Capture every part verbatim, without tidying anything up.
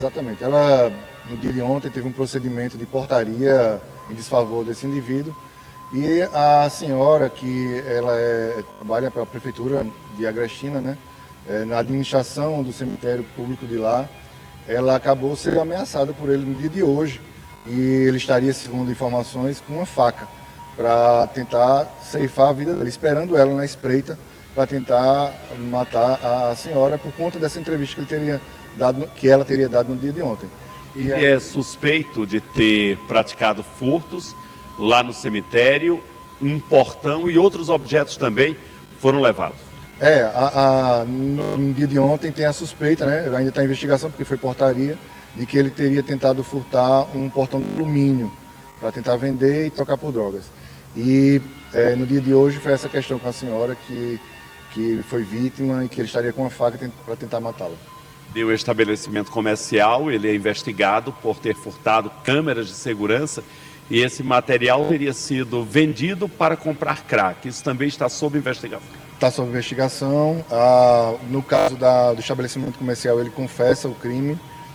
Exatamente. Ela, no dia de ontem, teve um procedimento de portaria em desfavor desse indivíduo. E a senhora, que ela é, trabalha para a prefeitura de Agrestina, né, é, na administração do cemitério público de lá, ela acabou sendo ameaçada por ele no dia de hoje. E ele estaria, segundo informações, com uma faca para tentar ceifar a vida dele, esperando ela na espreita para tentar matar a senhora por conta dessa entrevista que, ele teria dado, que ela teria dado no dia de ontem. E ele é suspeito de ter praticado furtos lá no cemitério, um portão e outros objetos também foram levados. É, a, a, no, no dia de ontem tem a suspeita, né? Ainda está em investigação porque foi portaria, de que ele teria tentado furtar um portão de alumínio para tentar vender e trocar por drogas. E é, no dia de hoje foi essa questão com a senhora que, que foi vítima e que ele estaria com uma faca para tentar matá-la. Deu estabelecimento comercial, ele é investigado por ter furtado câmeras de segurança e esse material teria sido vendido para comprar crack. Isso também está sob investigação. Está sob investigação. Ah, no caso da, do estabelecimento comercial, ele confessa o crime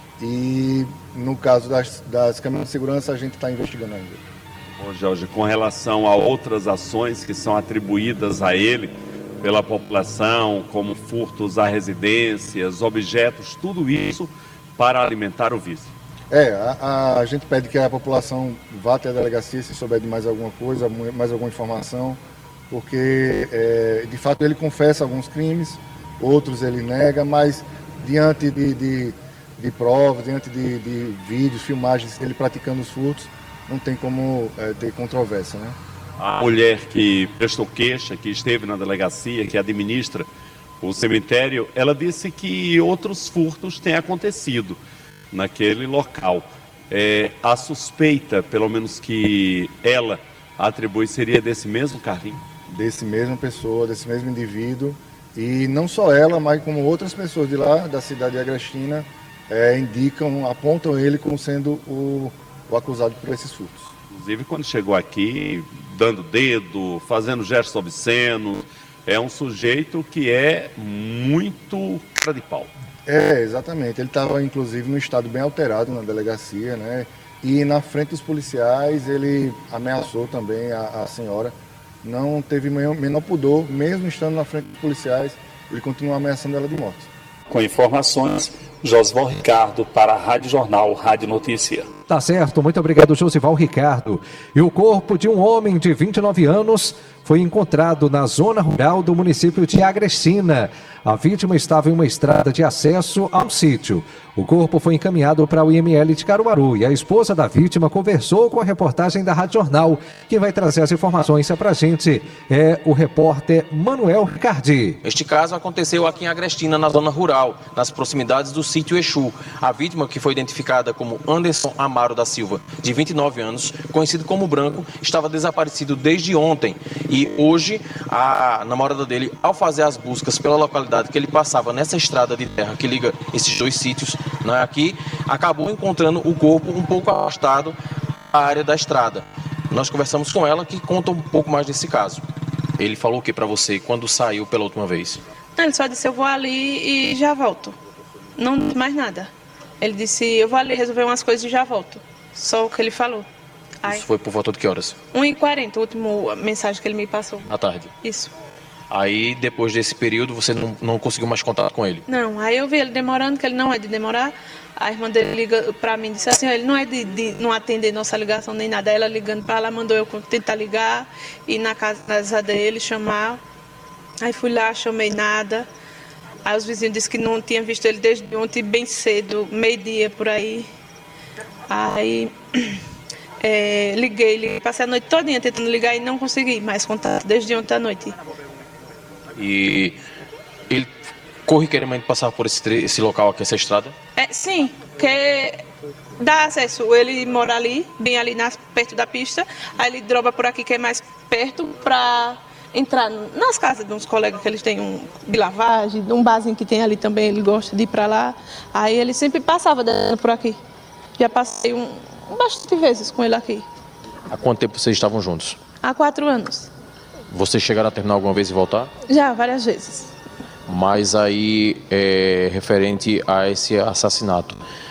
e no caso das, das câmeras de segurança, a gente está investigando ainda. Bom, Jorge, com relação a outras ações que são atribuídas a ele pela população, como furtos a residências, objetos, tudo isso para alimentar o vício. É, a, a gente pede que a população vá até a delegacia se souber de mais alguma coisa, mais alguma informação, porque é, de fato ele confessa alguns crimes, outros ele nega, mas diante de, de, de provas, diante de, de vídeos, filmagens dele praticando os furtos, não tem como é, ter controvérsia, né? A mulher que prestou queixa, que esteve na delegacia, que administra o cemitério, ela disse que outros furtos têm acontecido naquele local. É, a suspeita, pelo menos que ela atribui, seria desse mesmo carrinho? Desse mesmo pessoa, desse mesmo indivíduo. E não só ela, mas como outras pessoas de lá, da cidade de Agrestina, é, indicam, apontam ele como sendo o, o acusado por esses furtos. Inclusive, quando chegou aqui, dando dedo, fazendo gestos obscenos, é um sujeito que é muito cara de pau. É, exatamente. Ele estava, inclusive, num estado bem alterado na delegacia, né? E na frente dos policiais, ele ameaçou também a, a senhora. Não teve menor, menor pudor, mesmo estando na frente dos policiais, ele continua ameaçando ela de morte. Com informações, Josival Ricardo para a Rádio Jornal, Rádio Notícia. Tá certo, muito obrigado, Josival Ricardo. E o corpo de um homem de vinte e nove anos foi encontrado na zona rural do município de Agrestina. A vítima estava em uma estrada de acesso ao sítio. O corpo foi encaminhado para o I M L de Caruaru e a esposa da vítima conversou com a reportagem da Rádio Jornal. Quem vai trazer as informações para a gente é o repórter Manuel Ricardi. Este caso aconteceu aqui em Agrestina, na zona rural, nas proximidades do sítio Exu. A vítima, que foi identificada como Anderson Amaro da Silva, de vinte e nove anos, conhecido como Branco, estava desaparecido desde ontem. E hoje, a namorada dele, ao fazer as buscas pela localidade que ele passava nessa estrada de terra que liga esses dois sítios, né, aqui, acabou encontrando o corpo um pouco afastado da área da estrada. Nós conversamos com ela, que conta um pouco mais desse caso. Ele falou o que para você quando saiu pela última vez? Ele só disse, eu vou ali e já volto. Não disse mais nada. Ele disse, eu vou ali resolver umas coisas e já volto. Só o que ele falou. Aí, isso foi por volta de que horas? uma e quarenta, a última mensagem que ele me passou. À tarde? Isso. Aí, depois desse período, você não, não conseguiu mais contato com ele? Não, aí eu vi ele demorando, que ele não é de demorar. A irmã dele liga pra mim e disse assim, ele não é de, de não atender nossa ligação nem nada. Aí ela ligando pra lá, mandou eu tentar ligar, ir na casa dele, chamar. Aí fui lá, chamei nada. Aí os vizinhos disseram que não tinham visto ele desde ontem, bem cedo, meio-dia por aí. Aí é, liguei, liguei, passei a noite todinha tentando ligar e não consegui mais contato desde ontem à noite. E ele corriqueiramente passava por esse, esse local aqui, essa estrada? É, sim, porque dá acesso, ele mora ali, bem ali nas, perto da pista, aí ele droga por aqui que é mais perto para entrar nas casas de uns colegas que eles têm um de lavagem, um barzinho que tem ali também, ele gosta de ir para lá, aí ele sempre passava por aqui. Já passei um, bastante vezes com ele aqui. Há quanto tempo vocês estavam juntos? Há quatro anos. Vocês chegaram a terminar alguma vez e voltar? Já, várias vezes. Mas aí, é, referente a esse assassinato,